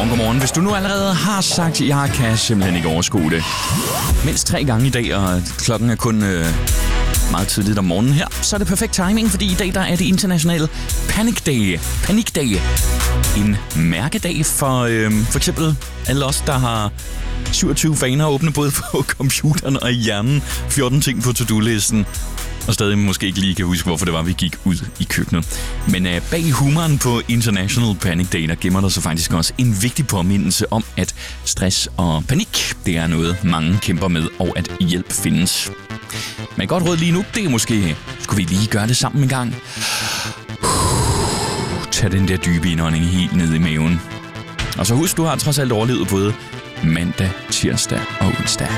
Godmorgen. Hvis du nu allerede har sagt, at jeg kan simpelthen ikke overskue det. Mindst 3 gange i dag, og klokken er kun meget tidligt om morgenen her, så er det perfekt timing, fordi i dag der er det internationale Panic Day. Panic Day. En mærkedag for eksempel alle os, der har 27 faner åbne både på computeren og i hjernen, 14 ting på to-do-listen, og stadig måske ikke lige kan huske, hvorfor det var, vi gik ud i køkkenet. Men bag humoren på International Panic Day, der gemmer der så faktisk også en vigtig påmindelse om, at stress og panik, det er noget, mange kæmper med, og at hjælp findes. Men godt råd lige nu, det er måske, skulle vi lige gøre det sammen en gang? Tag den der dybe indånding helt ned i maven. Og så husk, du har trods alt overlevet både mandag, tirsdag og onsdag.